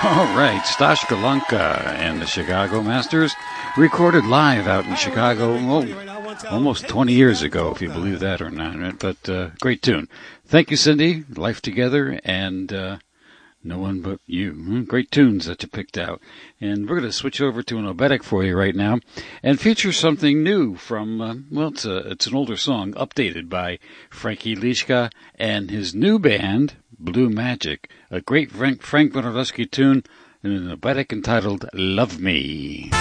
All right, Stash Golonka and the Chicago Masters recorded live out in Chicago almost 20 years ago, if you believe that or not. But great tune. Thank you, Cindy. Life Together and No One But You. Great tunes that you picked out. And we're going to switch over to an obetic for you right now and feature something new from, it's an older song updated by Frankie Lischka and his new band, Blue Magic. A great Frank Bernardeschi tune in an obetic entitled Love Me.